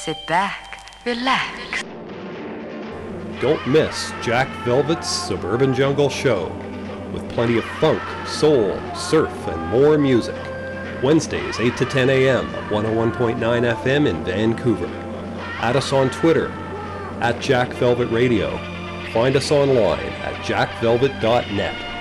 Sit back, relax. Don't miss Jack Velvet's Suburban Jungle Show, with plenty of funk, soul, surf, and more music. Wednesdays, 8 to 10 a.m., 101.9 FM in Vancouver. Add us on Twitter, @JackVelvetRadio. Find us online at jackvelvet.net.